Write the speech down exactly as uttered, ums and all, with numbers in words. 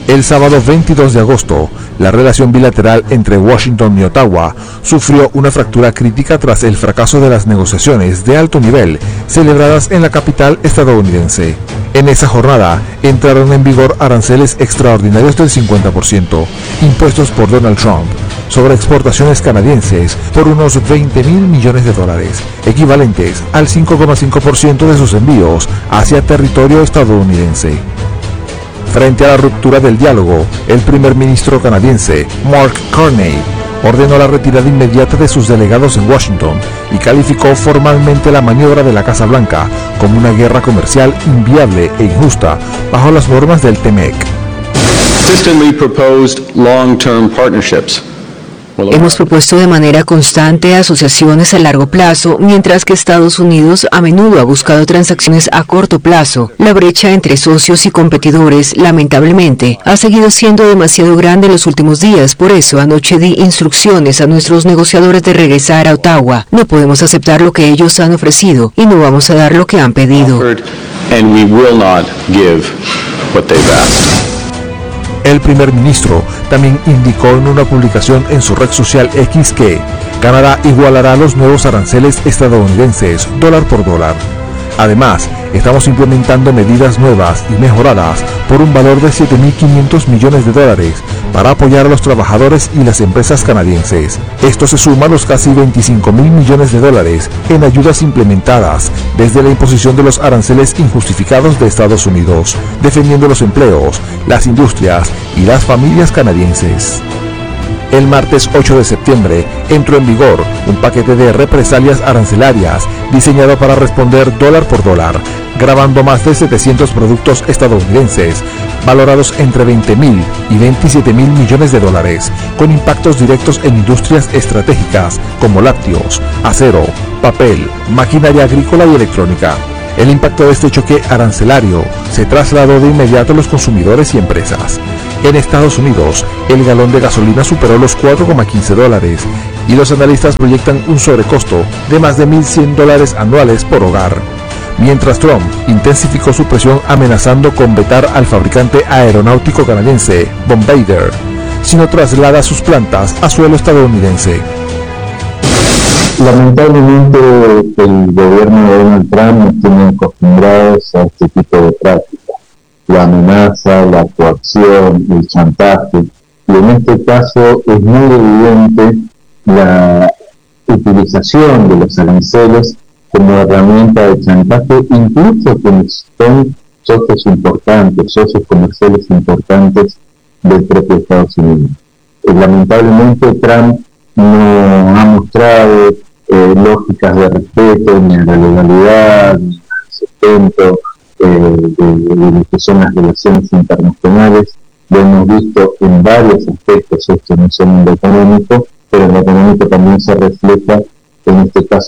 El sábado veintidós de agosto, la relación bilateral entre Washington y Ottawa sufrió una fractura crítica tras el fracaso de las negociaciones de alto nivel celebradas en la capital estadounidense. En esa jornada entraron en vigor aranceles extraordinarios del cincuenta por ciento, impuestos por Donald Trump, sobre exportaciones canadienses por unos veinte mil millones de dólares, equivalentes al cinco coma cinco por ciento de sus envíos hacia territorio estadounidense. Frente a la ruptura del diálogo, el primer ministro canadiense, Mark Carney, ordenó la retirada inmediata de sus delegados en Washington y calificó formalmente la maniobra de la Casa Blanca como una guerra comercial inviable e injusta bajo las normas del T M E C. Consistently proposed long-term partnerships. Hemos propuesto de manera constante asociaciones a largo plazo, mientras que Estados Unidos a menudo ha buscado transacciones a corto plazo. La brecha entre socios y competidores, lamentablemente, ha seguido siendo demasiado grande en los últimos días. Por eso, anoche di instrucciones a nuestros negociadores de regresar a Ottawa. No podemos aceptar lo que ellos han ofrecido y no vamos a dar lo que han pedido. And we will not give what they've asked. El primer ministro también indicó en una publicación en su red social X que Canadá igualará los nuevos aranceles estadounidenses dólar por dólar. Además, estamos implementando medidas nuevas y mejoradas por un valor de siete mil quinientos millones de dólares para apoyar a los trabajadores y las empresas canadienses. Esto se suma a los casi veinticinco mil millones de dólares en ayudas implementadas desde la imposición de los aranceles injustificados de Estados Unidos, defendiendo los empleos, las industrias y las familias canadienses. El martes ocho de septiembre entró en vigor un paquete de represalias arancelarias diseñado para responder dólar por dólar, gravando más de setecientos productos estadounidenses, valorados entre veinte mil y veintisiete mil millones de dólares, con impactos directos en industrias estratégicas como lácteos, acero, papel, maquinaria agrícola y electrónica. El impacto de este choque arancelario se trasladó de inmediato a los consumidores y empresas. En Estados Unidos, el galón de gasolina superó los cuatro coma quince dólares y los analistas proyectan un sobrecosto de más de mil cien dólares anuales por hogar. Mientras Trump intensificó su presión amenazando con vetar al fabricante aeronáutico canadiense Bombardier si no traslada sus plantas a suelo estadounidense. Lamentablemente el gobierno de Donald Trump nos tiene acostumbrados a este tipo de prácticas, la amenaza, la coacción, el chantaje, y en este caso es muy evidente la utilización de los aranceles como herramienta de chantaje, incluso quienes son socios importantes, socios comerciales importantes del propio Estados Unidos. Eh, lamentablemente Trump no ha mostrado eh, lógicas de respeto ni a la legalidad, ni al sustento eh, de, de lo que son las relaciones internacionales. Lo hemos visto en varios aspectos, esto no solo en lo económico, pero en lo económico también se refleja en este caso